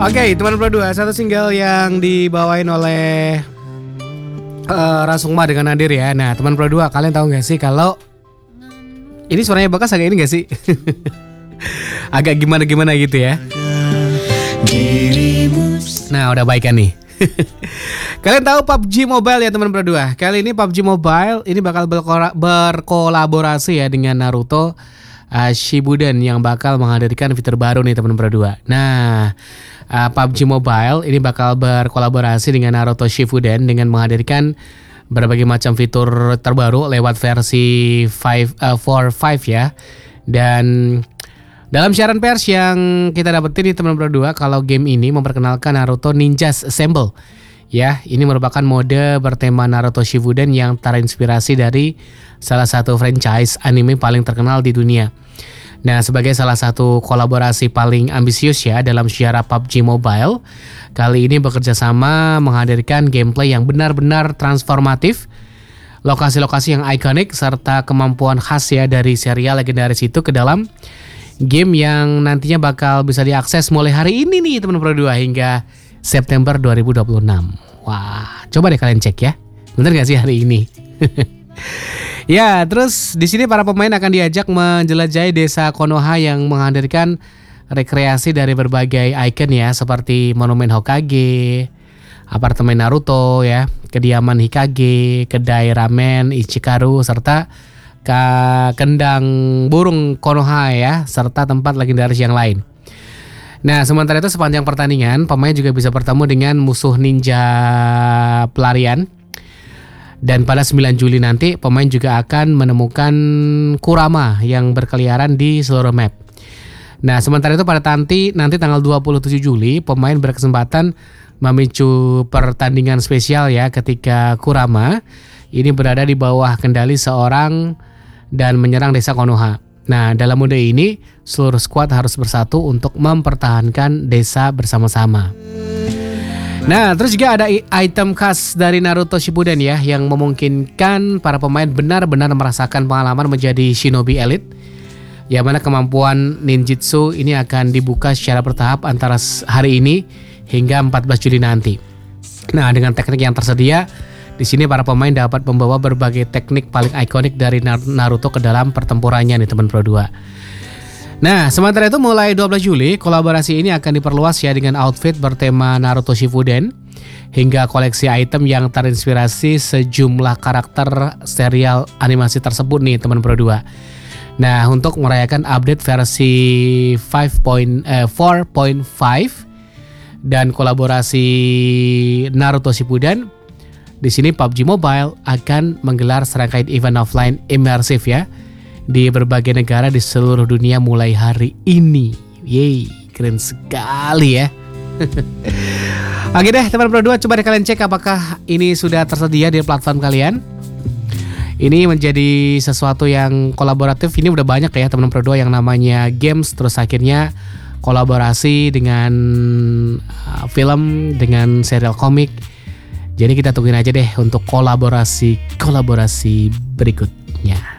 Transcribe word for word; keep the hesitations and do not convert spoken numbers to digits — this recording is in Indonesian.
Oke, teman Pro dua, satu single yang dibawain oleh uh, Rasungma dengan Nadir ya. Nah, teman Pro dua, kalian tahu nggak sih kalau ini suaranya Bagas agak ini nggak sih? Agak gimana-gimana gitu ya. Nah, udah baik kan nih. Kalian tahu P U B G Mobile ya teman Pro dua. Kali ini P U B G Mobile ini bakal berkora- berkolaborasi ya dengan Naruto uh, Shippuden yang bakal menghadirkan fitur baru nih teman Pro dua. Nah, uh, P U B G Mobile ini bakal berkolaborasi dengan Naruto Shippuden dengan menghadirkan berbagai macam fitur terbaru lewat versi lima, uh, empat lima ya. Dan dalam siaran pers yang kita dapetin di teman Pro dua, kalau game ini memperkenalkan Naruto Ninjas Assemble. Ya, ini merupakan mode bertema Naruto Shippuden yang terinspirasi dari salah satu franchise anime paling terkenal di dunia. Nah, sebagai salah satu kolaborasi paling ambisius ya dalam sejarah P U B G Mobile, kali ini bekerja sama menghadirkan gameplay yang benar-benar transformatif, lokasi-lokasi yang ikonik, serta kemampuan khas ya dari serial legendaris itu ke dalam game yang nantinya bakal bisa diakses mulai hari ini nih teman Pro dua hingga September dua ribu dua puluh enam. Wah, coba deh kalian cek ya. Bener gak sih hari ini? Ya, terus di sini para pemain akan diajak menjelajahi desa Konoha yang menghadirkan rekreasi dari berbagai ikon ya, seperti monumen Hokage, apartemen Naruto ya, kediaman Hikage, kedai ramen Ichikaru, serta ke kendang burung Konoha ya, serta tempat legendaris yang lain. Nah, sementara itu sepanjang pertandingan, pemain juga bisa bertemu dengan musuh ninja pelarian. Dan pada sembilan Juli nanti, pemain juga akan menemukan Kurama yang berkeliaran di seluruh map. Nah, sementara itu pada nanti, nanti tanggal dua puluh tujuh Juli, pemain berkesempatan memicu pertandingan spesial ya, ketika Kurama ini berada di bawah kendali seorang dan menyerang desa Konoha. Nah, dalam mode ini seluruh skuad harus bersatu untuk mempertahankan desa bersama-sama. Nah, terus juga ada item khas dari Naruto Shippuden ya, yang memungkinkan para pemain benar-benar merasakan pengalaman menjadi shinobi elite, yang mana kemampuan ninjutsu ini akan dibuka secara bertahap antara hari ini hingga empat belas Juli nanti. Nah, dengan teknik yang tersedia, di sini para pemain dapat membawa berbagai teknik paling ikonik dari Naruto ke dalam pertempurannya nih teman Pro dua. Nah, sementara itu mulai dua belas Juli, kolaborasi ini akan diperluas ya dengan outfit bertema Naruto Shippuden hingga koleksi item yang terinspirasi sejumlah karakter serial animasi tersebut nih teman Pro dua. Nah, untuk merayakan update versi empat titik lima dan kolaborasi Naruto Shippuden, di sini P U B G Mobile akan menggelar serangkaian event offline imersif ya di berbagai negara di seluruh dunia mulai hari ini. Yeay, keren sekali ya. Oke deh teman Pro dua, coba deh kalian cek apakah ini sudah tersedia di platform kalian. Ini menjadi sesuatu yang kolaboratif. Ini udah banyak ya teman Pro dua yang namanya games, terus akhirnya kolaborasi dengan uh, film, dengan serial komik. Jadi kita tungguin aja deh untuk kolaborasi-kolaborasi berikutnya.